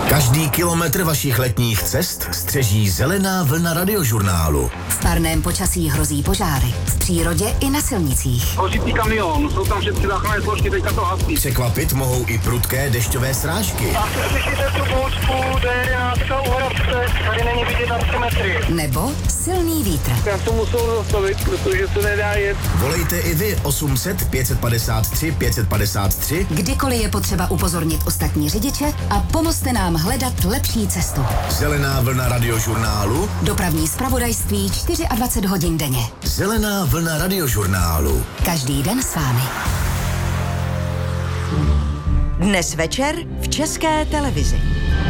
Každý kilometr vašich letních cest střeží zelená vlna radiožurnálu. V parném počasí hrozí požáry. V přírodě i na silnicích. Hořící kamion, jsou tam všechny záchranné složky, teďka to hasí. Překvapit mohou i prudké dešťové srážky. A slyšíte tu bouřku, D11 u Hradce, tady není vidět na 3 metry. Nebo silný vítr. Já to musel zastavit, protože se nedá jet. Volejte i vy 800 553 553. Kdykoliv je potřeba upozornit ostatní řidiče a pomozte nám hledat lepší cestu. Zelená vlna radiožurnálu. Dopravní zpravodajství 24 hodin denně. Zelená vlna radiožurnálu. Každý den s vámi. Dnes večer v České televizi.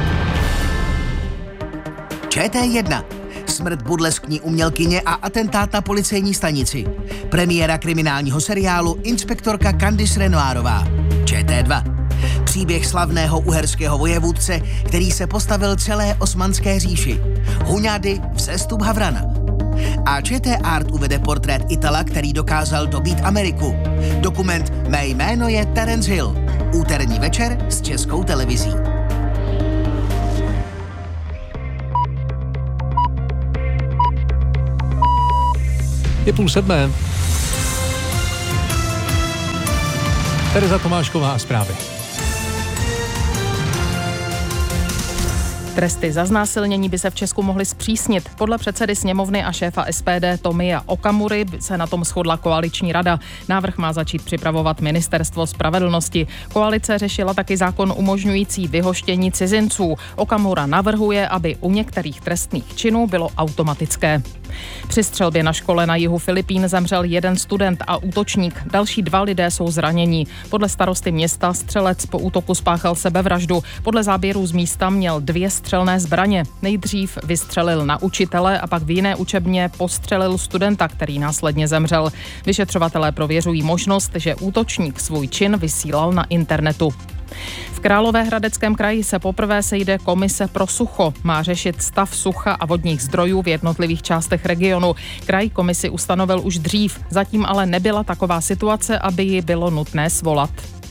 ČT1. Smrt burleskní umělkyně a atentát na policejní stanici. Premiéra kriminálního seriálu Inspektorka Candice Renoirová. ČT2. Příběh slavného uherského vojevůdce, který se postavil celé Osmanské říši. Huňady, vzestup Havrana. A ČT Art uvede portrét Itala, který dokázal dobít Ameriku. Dokument Mé jméno je Terence Hill. Úterní večer s Českou televizí. Je 6:30. Tereza Tomášková a zprávy. Tresty za znásilnění by se v Česku mohly zpřísnit. Podle předsedy sněmovny a šéfa SPD Tomia Okamury se na tom shodla koaliční rada. Návrh má začít připravovat Ministerstvo spravedlnosti. Koalice řešila taky zákon umožňující vyhoštění cizinců. Okamura navrhuje, aby u některých trestných činů bylo automatické. Při střelbě na škole na jihu Filipín zemřel jeden student a útočník. Další 2 lidé jsou zranění. Podle starosty města střelec po útoku spáchal sebevraždu. Podle záběrů z místa měl 2 střelné zbraně. Nejdřív vystřelil na učitele a pak v jiné učebně postřelil studenta, který následně zemřel. Vyšetřovatelé prověřují možnost, že útočník svůj čin vysílal na internetu. V Královéhradeckém kraji se poprvé sejde komise pro sucho. Má řešit stav sucha a vodních zdrojů v jednotlivých částech regionu. Kraj komisi ustanovil už dřív, zatím ale nebyla taková situace, aby ji bylo nutné svolat.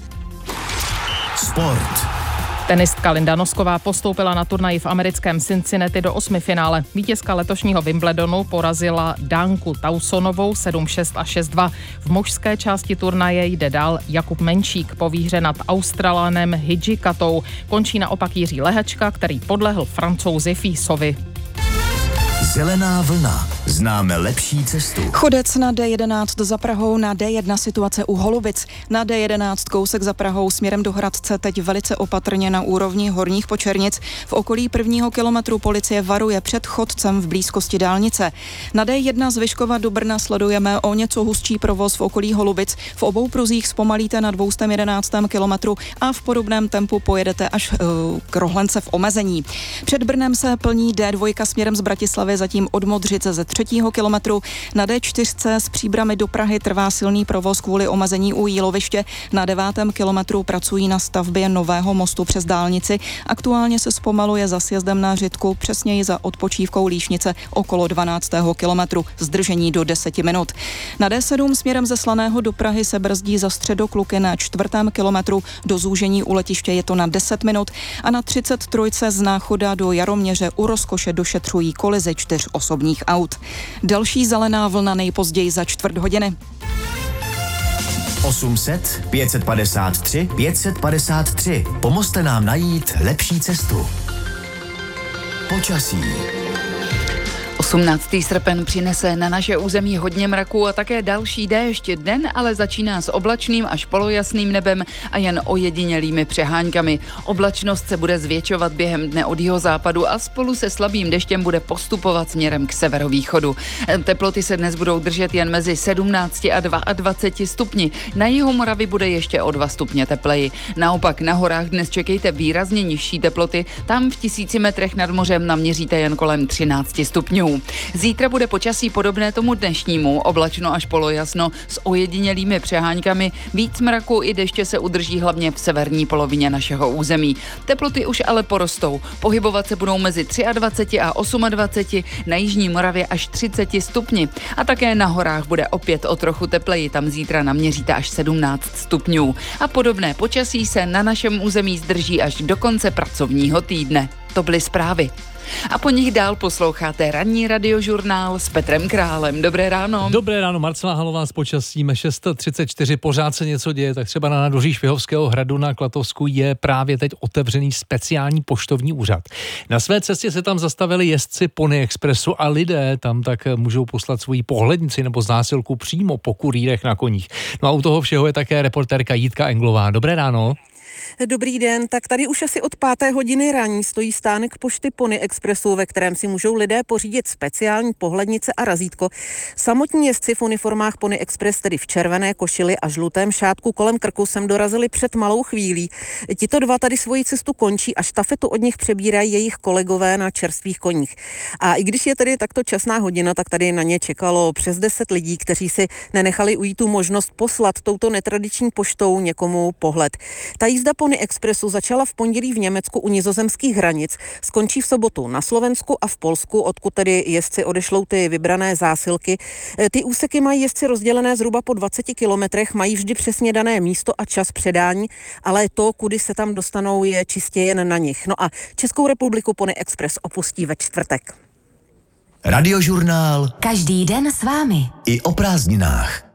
Sport. Tenistka Linda Nosková postoupila na turnaji v americkém Cincinnati do 8. finále. Vítězka letošního Wimbledonu porazila Dánku Tausonovou 7-6 a 6-2. V mužské části turnaje jde dál Jakub Menšík po výhře nad Australanem Hidžikatou. Končí naopak Jiří Lehačka, který podlehl Francouzi Físovi. Zelená vlna. Známe lepší cestu. Chodec na D11 za Prahou, na D1 situace u Holubic. Na D11 kousek za Prahou směrem do Hradce teď velice opatrně na úrovni Horních Počernic. V okolí 1. kilometru policie varuje před chodcem v blízkosti dálnice. Na D1 z Vyškova do Brna sledujeme o něco hustší provoz v okolí Holubic. V obou pruzích zpomalíte na 211. kilometru a v podobném tempu pojedete až k Rohlence v omezení. Před Brnem se plní D2 směrem z Bratislavy, zatím od Modřice ze 3. kilometru. Na D4 z Příbrami do Prahy trvá silný provoz kvůli omezení u Jíloviště. Na 9. kilometru pracují na stavbě nového mostu přes dálnici. Aktuálně se zpomaluje za sjezdem na Řitku, přesněji za odpočívkou Líšnice okolo 12. kilometru. Zdržení do 10 minut. Na D7 směrem ze Slaného do Prahy se brzdí za Středokluky na 4. kilometru. Do zúžení u letiště je to na 10 minut. A na 33 z Náchoda do Jaroměře u Rozkoše došetřují kolizi 4 osobních aut. Další zelená vlna nejpozději za 4 hodiny. 800 553 553. Pomozte nám najít lepší cestu. Počasí. 18. srpen přinese na naše území hodně mraků a také další déšť. Den ale začíná s oblačným až polojasným nebem a jen ojedinělými přeháňkami. Oblačnost se bude zvětšovat během dne od jihozápadu a spolu se slabým deštěm bude postupovat směrem k severovýchodu. Teploty se dnes budou držet jen mezi 17 a 22 stupni. Na jihu Moravy bude ještě o 2 stupně tepleji. Naopak na horách dnes čekejte výrazně nižší teploty. Tam v 1000 metrech nad mořem naměříte jen kolem 13 stupňů. stupňů. Zítra bude počasí podobné tomu dnešnímu, oblačno až polojasno s ojedinělými přeháňkami. Víc mraku i deště se udrží hlavně v severní polovině našeho území. Teploty už ale porostou. Pohybovat se budou mezi 23 a 28, na jižní Moravě až 30 stupni. A také na horách bude opět o trochu tepleji, tam zítra naměříte až 17 stupňů. A podobné počasí se na našem území zdrží až do konce pracovního týdne. To byly zprávy. A po nich dál posloucháte ranní radiožurnál s Petrem Králem. Dobré ráno. Dobré ráno, Marcela Halová s počasím. 6:34, pořád se něco děje, tak třeba na nádvoří Švihovského hradu na Klatovsku je právě teď otevřený speciální poštovní úřad. Na své cestě se tam zastavili jezdci Pony Expressu a lidé tam tak můžou poslat svoji pohlednici nebo zásilku přímo po kurýrech na koních. No a u toho všeho je také reportérka Jitka Englová. Dobré ráno. Dobrý den, tak tady už asi od 5. hodiny rání stojí stánek pošty Pony Expressu, ve kterém si můžou lidé pořídit speciální pohlednice a razítko. Samotní jezdci v uniformách Pony Express, tedy v červené košili a žlutém šátku kolem krku, sem dorazili před malou chvílí. Tito dva tady svoji cestu končí a štafetu od nich přebírají jejich kolegové na čerstvých koních. A i když je tedy takto časná hodina, tak tady na ně čekalo přes 10 lidí, kteří si nenechali ujít tu možnost poslat touto netradiční poštou někomu pohled. Ta jízda Pony Expressu začala v pondělí v Německu u nizozemských hranic, skončí v sobotu na Slovensku a v Polsku, odkud tedy jezdci odešlou ty vybrané zásilky. Ty úseky mají jezdci rozdělené zhruba po 20 kilometrech, mají vždy přesně dané místo a čas předání, ale to, kudy se tam dostanou, je čistě jen na nich. No a Českou republiku Pony Express opustí ve čtvrtek. Radiožurnál. Každý den s vámi. I o prázdninách.